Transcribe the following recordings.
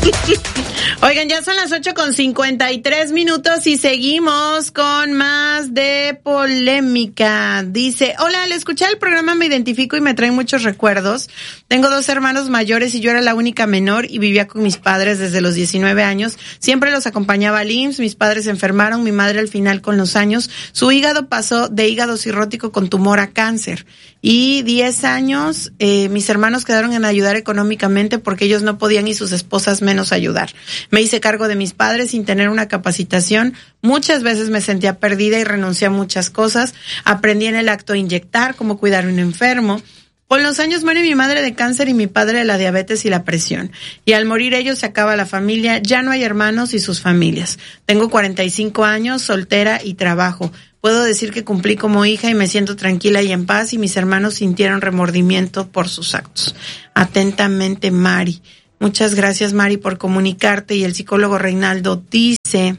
Oigan, ya son las 8:53 y seguimos con más de polémica. Dice, hola, al escuchar el programa me identifico y me trae muchos recuerdos. Tengo 2 hermanos mayores y yo era la única menor y vivía con mis padres desde los 19 años. Siempre los acompañaba al IMSS, mis padres se enfermaron, mi madre al final con los años. Su hígado pasó de hígado cirrótico con tumor a cáncer. Y 10 años, mis hermanos quedaron en ayudar económicamente porque ellos no podían y sus esposas menos ayudar. Me hice cargo de mis padres sin tener una capacitación. Muchas veces me sentía perdida y renuncié a muchas cosas. Aprendí en el acto de inyectar, cómo cuidar a un enfermo. Con los años muere mi madre de cáncer y mi padre de la diabetes y la presión. Y al morir ellos se acaba la familia, ya no hay hermanos y sus familias. Tengo 45 años, soltera y trabajo. Puedo decir que cumplí como hija y me siento tranquila y en paz y mis hermanos sintieron remordimiento por sus actos. Atentamente, Mari. Muchas gracias, Mari, por comunicarte. Y el psicólogo Reinaldo dice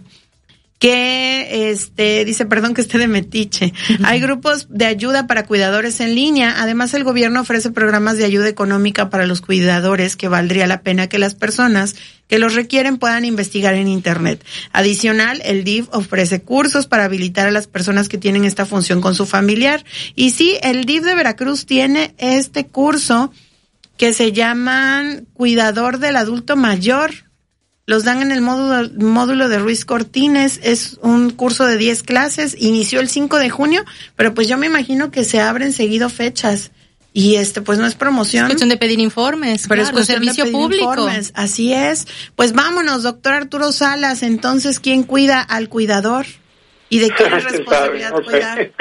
que, dice, perdón que esté de metiche. Hay grupos de ayuda para cuidadores en línea. Además, el gobierno ofrece programas de ayuda económica para los cuidadores que valdría la pena que las personas que los requieren puedan investigar en Internet. Adicional, el DIF ofrece cursos para habilitar a las personas que tienen esta función con su familiar. Y sí, el DIF de Veracruz tiene este curso que se llaman Cuidador del Adulto Mayor. Los dan en el módulo de Ruiz Cortines. Es un curso de 10 clases. Inició el 5 de junio, pero pues yo me imagino que se abren seguido fechas. Y pues no es promoción. Es cuestión de pedir informes, pero claro, es servicio público. Informes. Así es. Pues vámonos, doctor Arturo Salas. Entonces, ¿quién cuida al cuidador? ¿Y de quién es responsabilidad cuidar?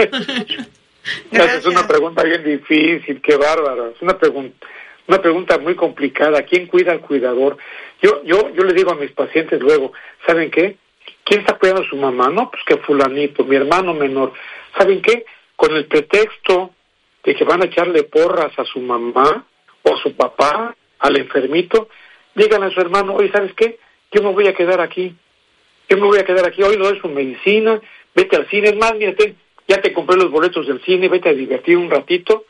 Es una pregunta bien difícil, qué bárbaro. Es una pregunta muy complicada. ¿Quién cuida al cuidador? Yo le digo a mis pacientes luego, ¿saben qué? ¿Quién está cuidando a su mamá? No, pues que fulanito, mi hermano menor. ¿Saben qué? Con el pretexto de que van a echarle porras a su mamá o a su papá, al enfermito, digan a su hermano, oye, ¿sabes qué? Yo me voy a quedar aquí. Hoy no doy su medicina, vete al cine. Es más, mírate, ya te compré los boletos del cine, vete a divertir un ratito.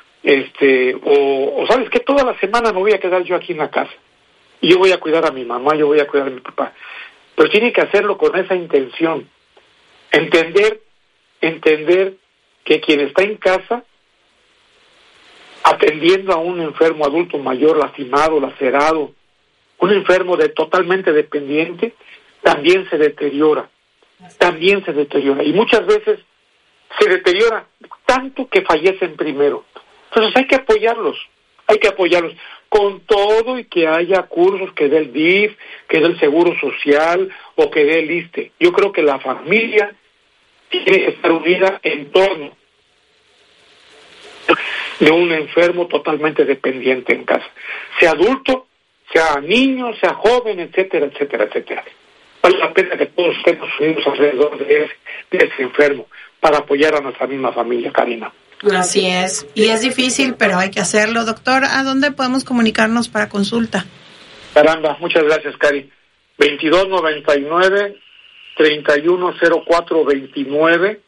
O ¿sabes qué? Toda la semana me voy a quedar yo aquí en la casa. Y yo voy a cuidar a mi mamá, yo voy a cuidar a mi papá. Pero tiene que hacerlo con esa intención. Entender que quien está en casa atendiendo a un enfermo adulto mayor, lastimado, lacerado, un enfermo totalmente dependiente, también se deteriora. Y muchas veces se deteriora tanto que fallecen primero. Entonces hay que apoyarlos con todo y que haya cursos que dé el DIF, que dé el Seguro Social o que dé el ISSSTE. Yo creo que la familia tiene que estar unida en torno de un enfermo totalmente dependiente en casa, sea adulto, sea niño, sea joven, etcétera, etcétera, etcétera. Vale la pena que todos estemos unidos alrededor de ese enfermo para apoyar a nuestra misma familia, Karina. Así es, y es difícil, pero hay que hacerlo. Doctor, ¿a dónde podemos comunicarnos para consulta? Caramba, muchas gracias, Cari. 2299-310429,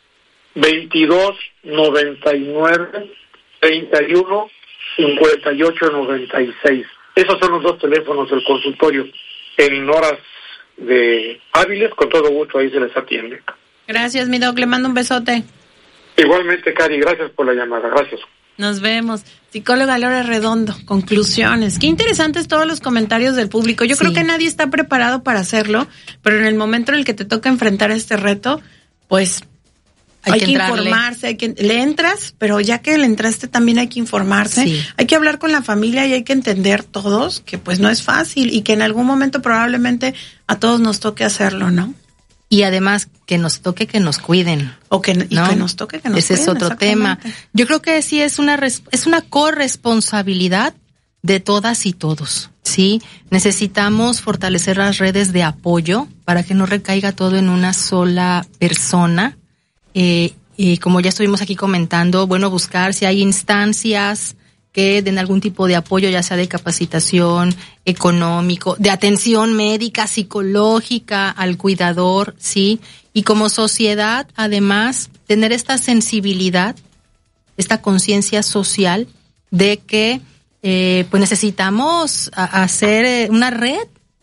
2299-315896. Esos son los 2 teléfonos del consultorio. En horas de hábiles, con todo gusto ahí se les atiende. Gracias, mi doc, le mando un besote. Igualmente, Cari, gracias por la llamada, gracias. Nos vemos. Psicóloga Lore Redondo, conclusiones. Qué interesantes todos los comentarios del público. Yo creo que nadie está preparado para hacerlo, pero en el momento en el que te toca enfrentar este reto, pues hay que informarse, le entras, pero ya que le entraste también hay que informarse, hay que hablar con la familia y hay que entender todos que pues no es fácil y que en algún momento probablemente a todos nos toque hacerlo, ¿no? Y además que nos toque que nos cuiden. Que nos toque que nos Ese cuiden. Ese es otro tema. Yo creo que sí es una corresponsabilidad de todas y todos, ¿sí? Necesitamos fortalecer las redes de apoyo para que no recaiga todo en una sola persona. Y como ya estuvimos aquí comentando, bueno, buscar si hay instancias que den algún tipo de apoyo, ya sea de capacitación, económico, de atención médica, psicológica al cuidador, ¿sí? Y como sociedad, además, tener esta sensibilidad, esta conciencia social de que pues necesitamos hacer una red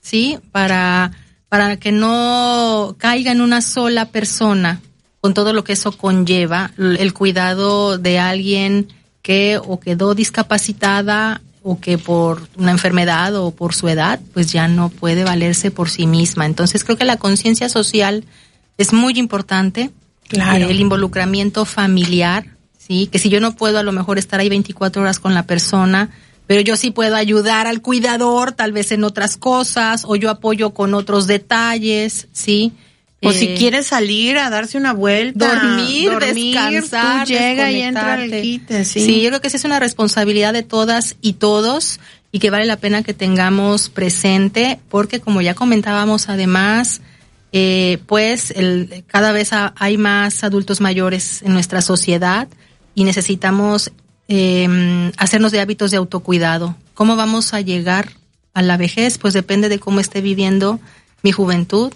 ¿sí? Para que no caiga en una sola persona, con todo lo que eso conlleva, el cuidado de alguien que o quedó discapacitada o que por una enfermedad o por su edad, pues ya no puede valerse por sí misma. Entonces creo que la conciencia social es muy importante. Claro. El involucramiento familiar, sí, que si yo no puedo a lo mejor estar ahí 24 horas con la persona, pero yo sí puedo ayudar al cuidador, tal vez en otras cosas, o yo apoyo con otros detalles, sí. O si quieres salir a darse una vuelta, dormir, descansar, tú llega y entra al quite, sí. Sí, yo creo que esa es una responsabilidad de todas y todos y que vale la pena que tengamos presente, porque como ya comentábamos, además, pues cada vez hay más adultos mayores en nuestra sociedad y necesitamos hacernos de hábitos de autocuidado. ¿Cómo vamos a llegar a la vejez? Pues depende de cómo esté viviendo mi juventud.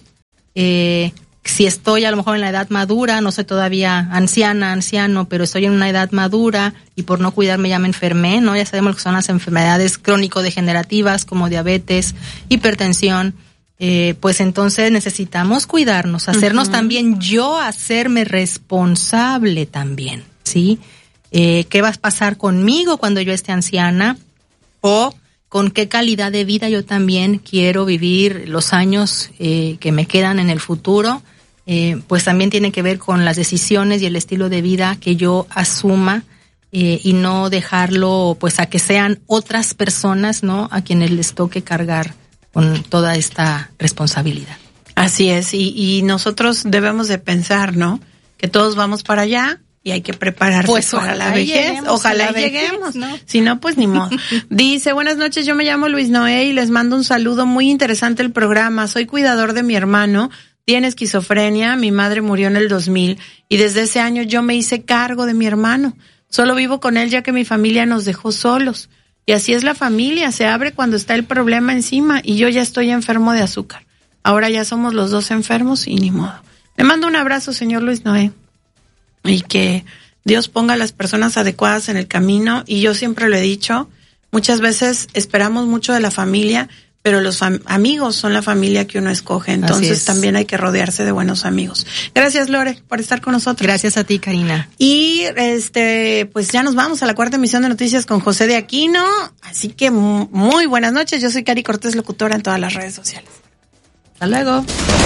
Si estoy a lo mejor en la edad madura, no soy todavía anciano, pero estoy en una edad madura y por no cuidarme ya me enfermé, ¿no? Ya sabemos lo que son las enfermedades crónico-degenerativas como diabetes, hipertensión, pues entonces necesitamos cuidarnos, hacernos también hacerme responsable también, ¿sí? ¿Qué va a pasar conmigo cuando yo esté anciana? O con qué calidad de vida yo también quiero vivir los años que me quedan en el futuro, pues también tiene que ver con las decisiones y el estilo de vida que yo asuma y no dejarlo pues a que sean otras personas, ¿no? A quienes les toque cargar con toda esta responsabilidad. Así es, y nosotros debemos de pensar, ¿no? Que todos vamos para allá. Y hay que prepararse pues para la vejez. Ojalá lleguemos, ¿no? Si no, pues ni modo. Dice, buenas noches, yo me llamo Luis Noé y les mando un saludo. Muy interesante el programa. Soy cuidador de mi hermano. Tiene esquizofrenia. Mi madre murió en el 2000. Y desde ese año yo me hice cargo de mi hermano. Solo vivo con él ya que mi familia nos dejó solos. Y así es la familia. Se abre cuando está el problema encima. Y yo ya estoy enfermo de azúcar. Ahora ya somos los dos enfermos y ni modo. Le mando un abrazo, señor Luis Noé. Y que Dios ponga a las personas adecuadas en el camino. Y yo siempre lo he dicho, muchas veces esperamos mucho de la familia, pero los amigos son la familia que uno escoge. Entonces también hay que rodearse de buenos amigos. Gracias, Lore, por estar con nosotros. Gracias a ti, Karina. Y pues ya nos vamos a la cuarta emisión de Noticias con José de Aquino. Así que muy buenas noches. Yo soy Cari Cortés, locutora en todas las redes sociales. Hasta luego.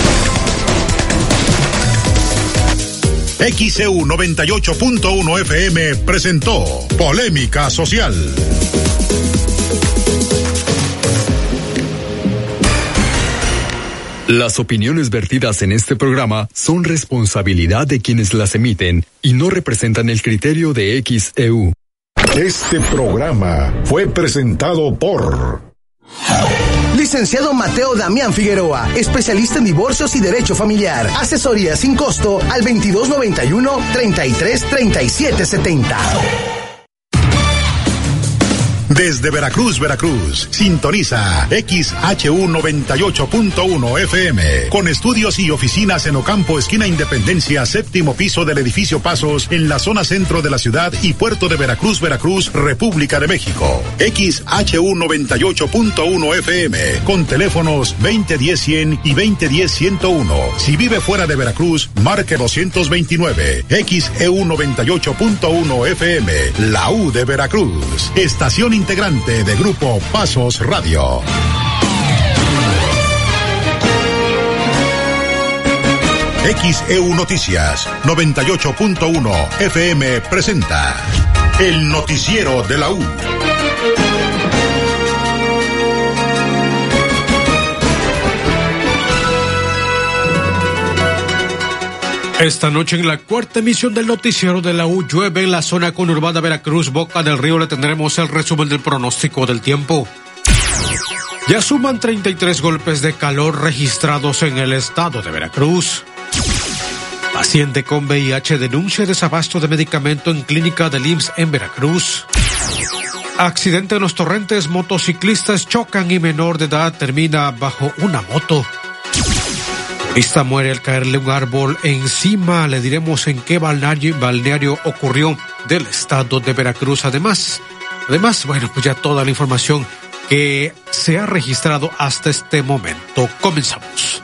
XEU 98.1 FM presentó Polémica Social. Las opiniones vertidas en este programa son responsabilidad de quienes las emiten y no representan el criterio de XEU. Este programa fue presentado por Licenciado Mateo Damián Figueroa, especialista en divorcios y derecho familiar. Asesoría sin costo al 2291-333770. Desde Veracruz, sintoniza XHU 98.1 FM, con estudios y oficinas en Ocampo, esquina Independencia, séptimo piso del edificio Pasos, en la zona centro de la ciudad y puerto de Veracruz, República de México. XHU 98.1 FM, con teléfonos 2010-100 y 2010-101. Si vive fuera de Veracruz, marque 229. XEU 98.1 FM, la U de Veracruz. Estación integrante de Grupo Pasos Radio. XEU Noticias 98.1 FM presenta el noticiero de la U. Esta noche en la cuarta emisión del noticiero de la U llueve en la zona conurbada Veracruz, Boca del Río. Le tendremos el resumen del pronóstico del tiempo. Ya suman 33 golpes de calor registrados en el estado de Veracruz. Paciente con VIH denuncia desabasto de medicamento en clínica del IMSS en Veracruz. Accidente en los Torrentes, motociclistas chocan y menor de edad termina bajo una moto. Turista muere al caerle un árbol encima. Le diremos en qué balneario ocurrió del estado de Veracruz. Además, bueno, pues ya toda la información que se ha registrado hasta este momento. Comenzamos.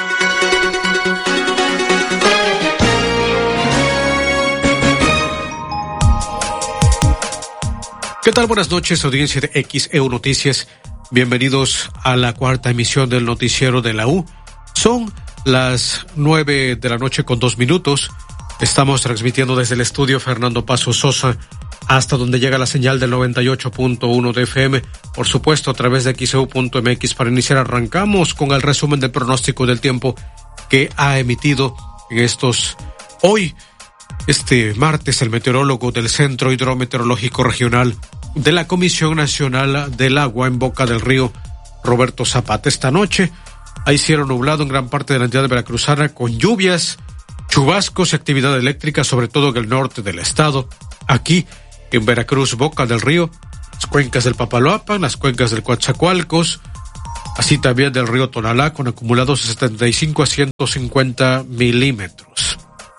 ¿Qué tal? Buenas noches, audiencia de XEU Noticias. Bienvenidos a la cuarta emisión del noticiero de la U. Son las 9 de la noche con 2 minutos. Estamos transmitiendo desde el estudio Fernando Paso Sosa hasta donde llega la señal del 98.1 de FM. Por supuesto, a través de XEU.mx. Para iniciar, arrancamos con el resumen del pronóstico del tiempo que ha emitido en hoy, este martes, el meteorólogo del Centro Hidrometeorológico Regional de la Comisión Nacional del Agua en Boca del Río, Roberto Zapata. Esta noche hay cielo nublado en gran parte de la entidad veracruzana con lluvias, chubascos y actividad eléctrica, sobre todo en el norte del estado. Aquí en Veracruz, Boca del Río, las cuencas del Papaloapan, las cuencas del Coatzacoalcos, así también del río Tonalá, con acumulados de 75 a 150 milímetros.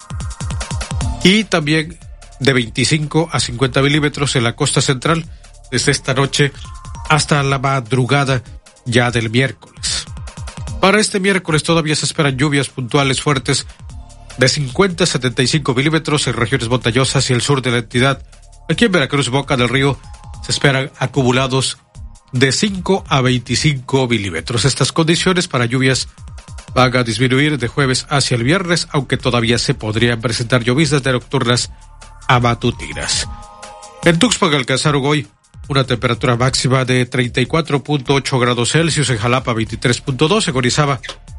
Y también de 25 a 50 milímetros en la costa central, desde esta noche hasta la madrugada ya del miércoles. Para este miércoles todavía se esperan lluvias puntuales fuertes de 50 a 75 milímetros en regiones montañosas y el sur de la entidad. Aquí en Veracruz, Boca del Río, se esperan acumulados de 5 a 25 milímetros. Estas condiciones para lluvias van a disminuir de jueves hacia el viernes, aunque todavía se podrían presentar lloviznas de nocturnas a matutinas. En Tuxpan alcanzaron hoy una temperatura máxima de 34.8 grados Celsius, en Jalapa 23.2, en Orizaba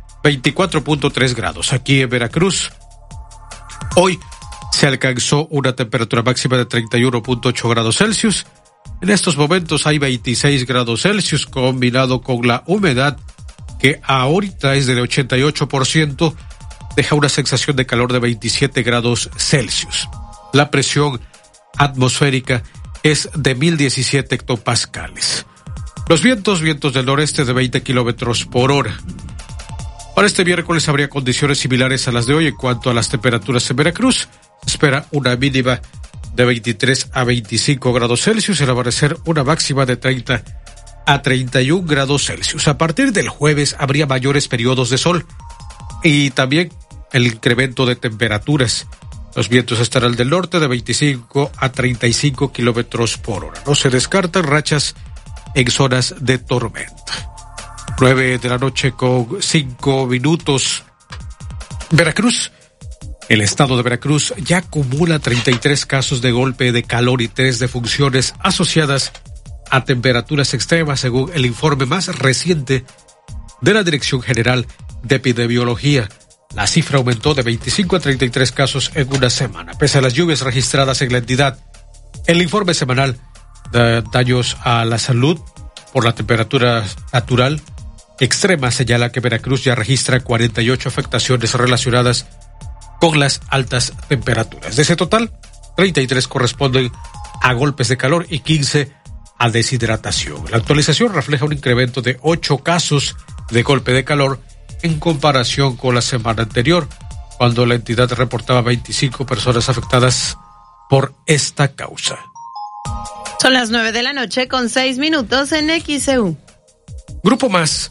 24.3 grados. Aquí en Veracruz, hoy se alcanzó una temperatura máxima de 31.8 grados Celsius. En estos momentos hay 26 grados Celsius, combinado con la humedad que ahorita es del 88%, deja una sensación de calor de 27 grados Celsius. La presión atmosférica es de 1017 hectopascales. Los vientos del noreste de 20 kilómetros por hora. Para este miércoles habría condiciones similares a las de hoy en cuanto a las temperaturas en Veracruz. Se espera una mínima de 23 a 25 grados Celsius, el amanecer una máxima de 30 a 31 grados Celsius. A partir del jueves habría mayores periodos de sol y también el incremento de temperaturas. Los vientos estarán del norte de 25 a 35 kilómetros por hora. No se descartan rachas en zonas de tormenta. 9 de la noche con 5 minutos. Veracruz. El estado de Veracruz ya acumula 33 casos de golpe de calor y 3 defunciones asociadas a temperaturas extremas, según el informe más reciente de la Dirección General de Epidemiología. La cifra aumentó de 25 a 33 casos en una semana, pese a las lluvias registradas en la entidad. El informe semanal de daños a la salud por la temperatura natural extrema señala que Veracruz ya registra 48 afectaciones relacionadas con las altas temperaturas. De ese total, 33 corresponden a golpes de calor y 15 a deshidratación. La actualización refleja un incremento de 8 casos de golpe de calor en comparación con la semana anterior, cuando la entidad reportaba 25 personas afectadas por esta causa. Son las 9 de la noche con 6 minutos en XEU. Grupo Más.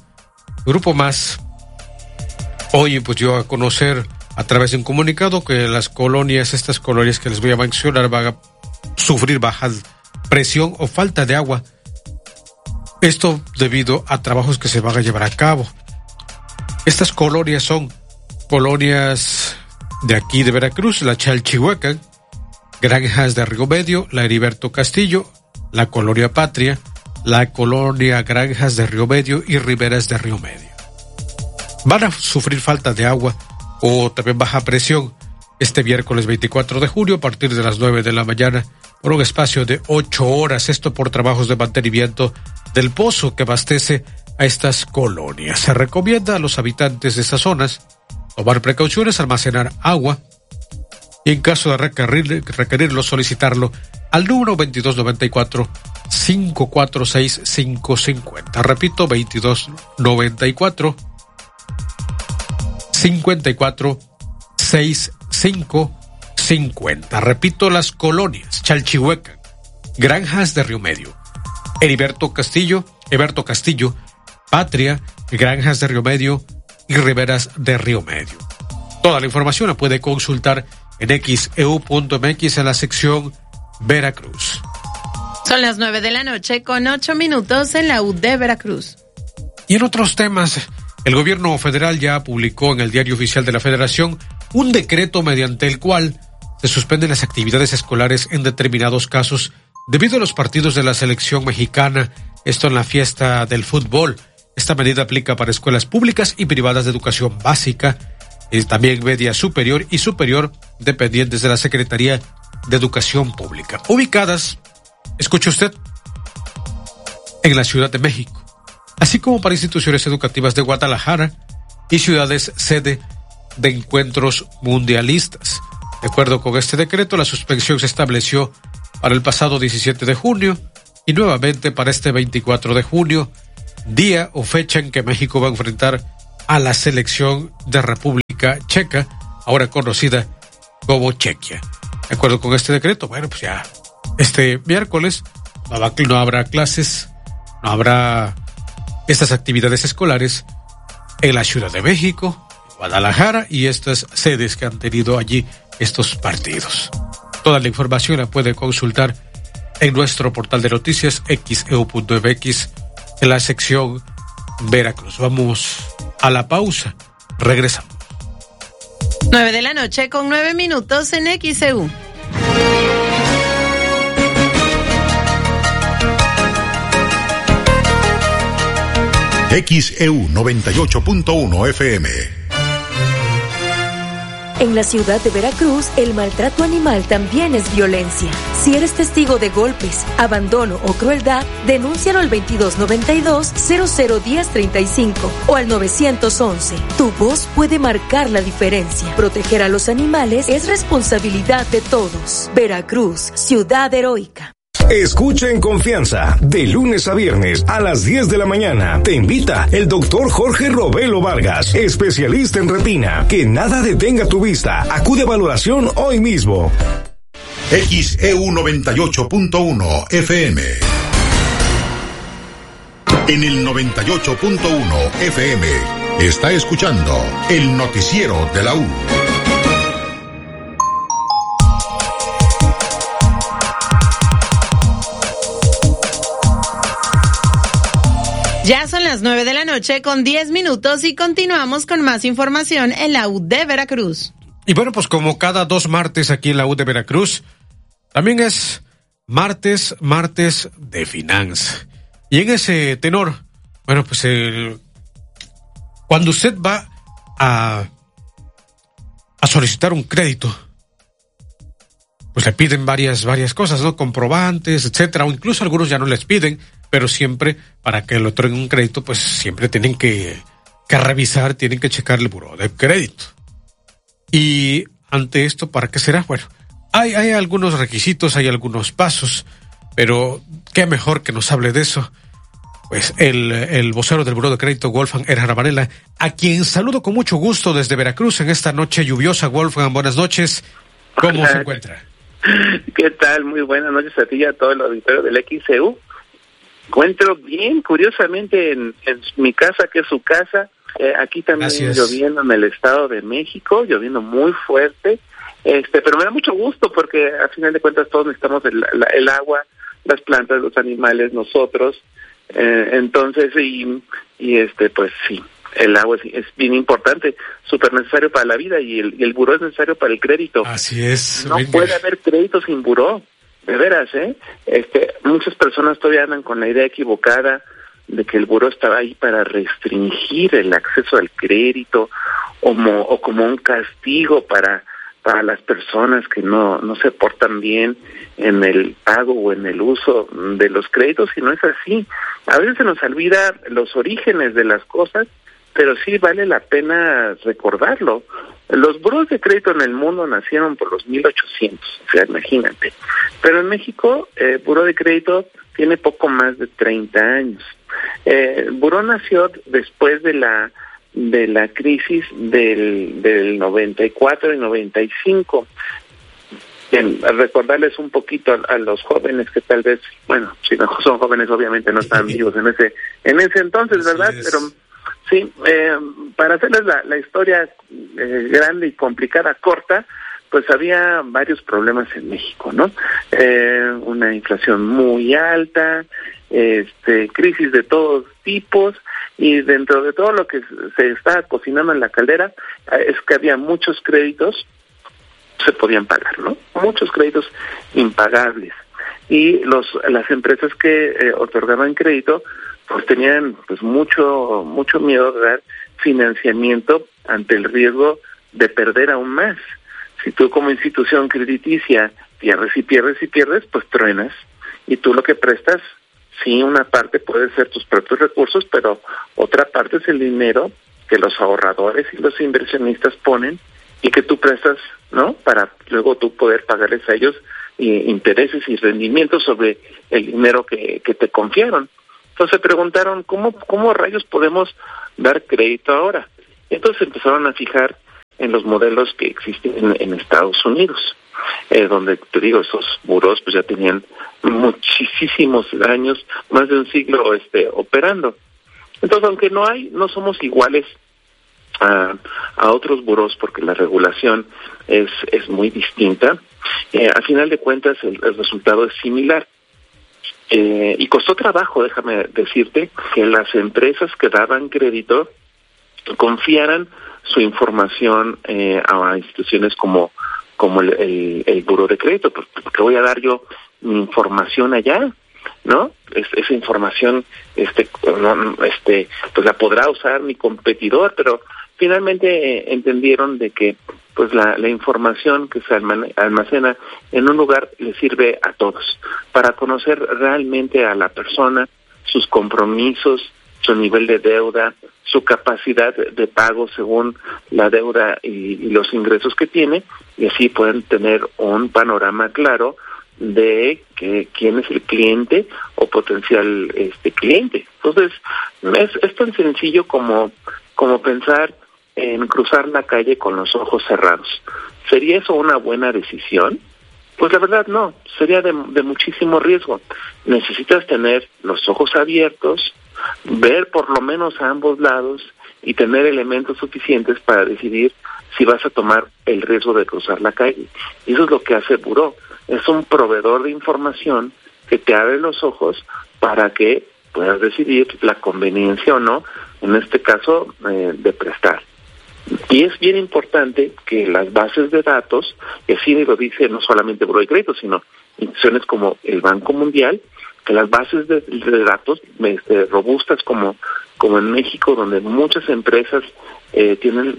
Hoy pues dio a conocer a través de un comunicado que estas colonias que les voy a mencionar van a sufrir baja presión o falta de agua. Esto debido a trabajos que se van a llevar a cabo. Estas colonias son colonias de aquí de Veracruz, la Chalchihuacán, Granjas de Río Medio, la Heriberto Castillo, la Colonia Patria, la Colonia Granjas de Río Medio y Riberas de Río Medio. Van a sufrir falta de agua o también baja presión este miércoles 24 de julio a partir de las 9 de la mañana por un espacio de 8 horas, esto por trabajos de mantenimiento del pozo que abastece a estas colonias. Se recomienda a los habitantes de estas zonas tomar precauciones, almacenar agua y en caso de requerirlo, solicitarlo al número 2294-546-550. Repito, 2294-546-550. Repito, las colonias Chalchihuecan, Granjas de Río Medio, Heriberto Castillo, Eberto Castillo, Patria, Granjas de Río Medio y Riberas de Río Medio. Toda la información la puede consultar en xeu.mx en la sección Veracruz. Son las 9:08 con 8 minutos en la UD Veracruz. Y en otros temas, el gobierno federal ya publicó en el Diario Oficial de la Federación un decreto mediante el cual se suspenden las actividades escolares en determinados casos debido a los partidos de la selección mexicana, esto en la fiesta del fútbol. Esta medida aplica para escuelas públicas y privadas de educación básica, y también media superior y superior, dependientes de la Secretaría de Educación Pública, ubicadas, escuche usted, en la Ciudad de México, así como para instituciones educativas de Guadalajara y ciudades sede de encuentros mundialistas. De acuerdo con este decreto, la suspensión se estableció para el pasado 17 de junio y nuevamente para este 24 de junio, día o fecha en que México va a enfrentar a la selección de República Checa, ahora conocida como Chequia. De acuerdo con este decreto, bueno, pues ya este miércoles no habrá clases, no habrá estas actividades escolares en la Ciudad de México, Guadalajara y estas sedes que han tenido allí estos partidos. Toda la información la puede consultar en nuestro portal de noticias xeu.mx en la sección Veracruz. Vamos a la pausa. Regresamos. 9:09 con 9 minutos en XEU. XEU 98.1 FM. En la ciudad de Veracruz, el maltrato animal también es violencia. Si eres testigo de golpes, abandono o crueldad, denúncialo al 2292-001035 o al 911. Tu voz puede marcar la diferencia. Proteger a los animales es responsabilidad de todos. Veracruz, ciudad heroica. Escucha en confianza, de lunes a viernes a las 10 de la mañana. Te invita el doctor Jorge Robelo Vargas, especialista en retina. Que nada detenga tu vista. Acude a valoración hoy mismo. XEU 98.1 FM. En el 98.1 FM está escuchando el noticiero de la U. Ya son las 9:00 con 10 minutos y continuamos con más información en la UD Veracruz. Y bueno, pues como cada 2 martes aquí en la UD Veracruz, también es martes de finanzas. Y en ese tenor, bueno, pues cuando usted va a solicitar un crédito, pues le piden varias cosas, ¿no? Comprobantes, etcétera, o incluso algunos ya no les piden, pero siempre para que le otorguen un crédito, pues siempre tienen que revisar, tienen que checar el buró de crédito. Y ante esto, ¿para qué será? Bueno, hay algunos requisitos, hay algunos pasos, pero qué mejor que nos hable de eso, pues el vocero del buró de crédito, Wolfgang Erhard Varela, a quien saludo con mucho gusto desde Veracruz en esta noche lluviosa. Wolfgang, buenas noches. ¿Cómo se encuentra? ¿Qué tal? Muy buenas noches a ti y a todo el auditorio del XEU. Encuentro bien, curiosamente, en mi casa, que es su casa, aquí también. Gracias. Lloviendo en el Estado de México, lloviendo muy fuerte, pero me da mucho gusto porque a final de cuentas todos necesitamos el agua, las plantas, los animales, nosotros, entonces, pues sí, el agua es bien importante, súper necesario para la vida y el buró es necesario para el crédito. Así es. No puede haber crédito sin buró. De veras, muchas personas todavía andan con la idea equivocada de que el buró estaba ahí para restringir el acceso al crédito o como un castigo para las personas que no se portan bien en el pago o en el uso de los créditos, y no es así. A veces se nos olvida los orígenes de las cosas, pero sí vale la pena recordarlo. Los buros de crédito en el mundo nacieron por los 1800, o sea, imagínate. Pero en México, buró de crédito tiene poco más de 30 años. El buró nació después de la crisis del 94 y 95. recordarles un poquito a los jóvenes que tal vez, bueno, si no son jóvenes obviamente no están vivos en ese entonces, ¿verdad? Pero sí, para hacerles la historia grande y complicada, corta, pues había varios problemas en México, ¿no? Una inflación muy alta, crisis de todos tipos, y dentro de todo lo que se está cocinando en la caldera es que había muchos créditos se podían pagar, ¿no? Muchos créditos impagables, y las empresas que otorgaban crédito pues tenían pues mucho miedo de dar financiamiento ante el riesgo de perder aún más. Si tú como institución crediticia pierdes, pues truenas, y tú lo que prestas, sí, una parte puede ser tus propios recursos, pero otra parte es el dinero que los ahorradores y los inversionistas ponen y que tú prestas, ¿no? Para luego tú poder pagarles a ellos intereses y rendimientos sobre el dinero que te confiaron. Entonces se preguntaron, ¿cómo rayos podemos dar crédito ahora? Entonces empezaron a fijar en los modelos que existen en Estados Unidos, donde, te digo, esos burós pues ya tenían muchísimos años, más de un siglo operando. Entonces, aunque no somos iguales a otros burós porque la regulación es muy distinta, a final de cuentas el resultado es similar. Y costó trabajo, déjame decirte, que las empresas que daban crédito confiaran su información a instituciones como el buró de crédito, porque voy a dar yo mi información allá, ¿no? Esa información pues la podrá usar mi competidor, pero finalmente entendieron de que pues la información que se almacena en un lugar le sirve a todos para conocer realmente a la persona, sus compromisos, su nivel de deuda, su capacidad de pago según la deuda y los ingresos que tiene, y así pueden tener un panorama claro de quién es el cliente o potencial cliente. Entonces, es tan sencillo como pensar en cruzar la calle con los ojos cerrados. ¿Sería eso una buena decisión? Pues la verdad no, sería de muchísimo riesgo. Necesitas tener los ojos abiertos, ver por lo menos a ambos lados y tener elementos suficientes para decidir si vas a tomar el riesgo de cruzar la calle. Y eso es lo que hace el buró. Es un proveedor de información que te abre los ojos para que puedas decidir la conveniencia o no, en este caso, de prestar. Y es bien importante que las bases de datos, y así lo dice no solamente el Buró de Crédito, sino instituciones como el Banco Mundial, que las bases de datos robustas como en México, donde muchas empresas tienen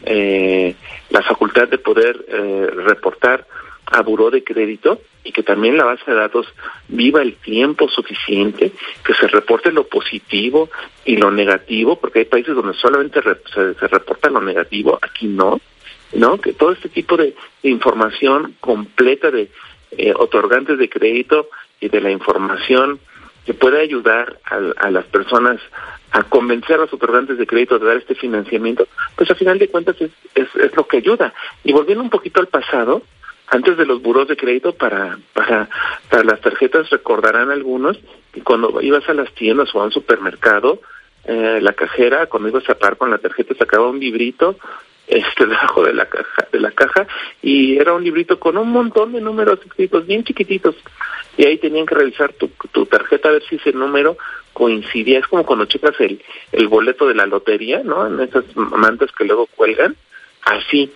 la facultad de poder reportar a Buró de Crédito, y que también la base de datos viva el tiempo suficiente, que se reporte lo positivo y lo negativo, porque hay países donde solamente se reporta lo negativo, aquí no, que todo este tipo de información completa de otorgantes de crédito y de la información que puede ayudar a las personas a convencer a los otorgantes de crédito de dar este financiamiento, pues a final de cuentas es lo que ayuda. Y volviendo un poquito al pasado, antes de los burós de crédito para las tarjetas, recordarán algunos que cuando ibas a las tiendas o a un supermercado, la cajera, cuando ibas a pagar con la tarjeta, sacaba un librito debajo de la caja, y era un librito con un montón de números escritos bien chiquititos, y ahí tenían que revisar tu tarjeta a ver si ese número coincidía. Es como cuando checas el boleto de la lotería, ¿no? En esas mantas que luego cuelgan, así.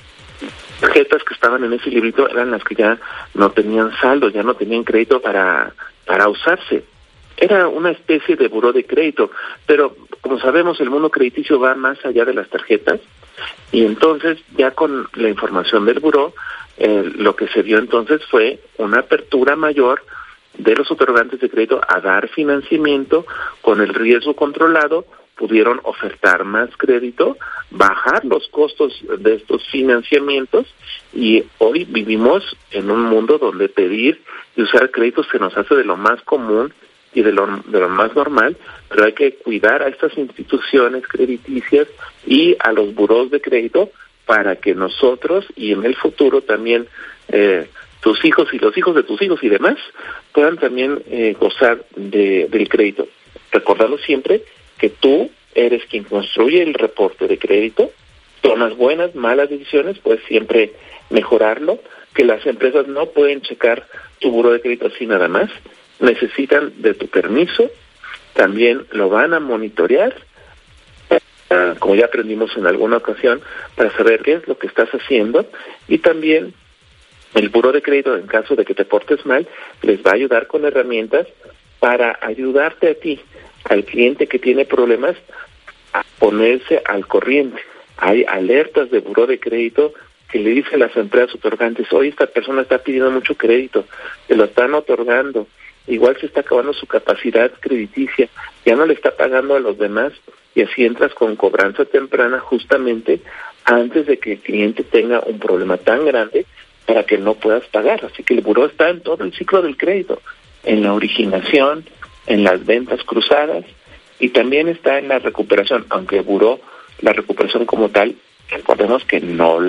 Tarjetas que estaban en ese librito eran las que ya no tenían saldo, ya no tenían crédito para usarse. Era una especie de buró de crédito, pero como sabemos el mundo crediticio va más allá de las tarjetas, y entonces ya con la información del buró, lo que se dio entonces fue una apertura mayor de los otorgantes de crédito a dar financiamiento con el riesgo controlado. Pudieron ofertar más crédito, bajar los costos de estos financiamientos, y hoy vivimos en un mundo donde pedir y usar crédito se nos hace de lo más común y de lo más normal, pero hay que cuidar a estas instituciones crediticias y a los burós de crédito para que nosotros y en el futuro también tus hijos y los hijos de tus hijos y demás puedan también gozar del crédito. Recordando siempre que tú eres quien construye el reporte de crédito, tomas buenas, malas decisiones, puedes siempre mejorarlo, que las empresas no pueden checar tu buró de crédito así nada más, necesitan de tu permiso, también lo van a monitorear, como ya aprendimos en alguna ocasión, para saber qué es lo que estás haciendo, y también el buró de crédito, en caso de que te portes mal, les va a ayudar con herramientas para ayudarte a ti, al cliente que tiene problemas, a ponerse al corriente. Hay alertas de buró de crédito que le dicen las empresas otorgantes, oye, esta persona está pidiendo mucho crédito, te lo están otorgando, igual se está acabando su capacidad crediticia, ya no le está pagando a los demás, y así entras con cobranza temprana justamente antes de que el cliente tenga un problema tan grande para que no puedas pagar. Así que el buró está en todo el ciclo del crédito, en la originación, en las ventas cruzadas, y también está en la recuperación, aunque el buró, la recuperación como tal, recordemos que no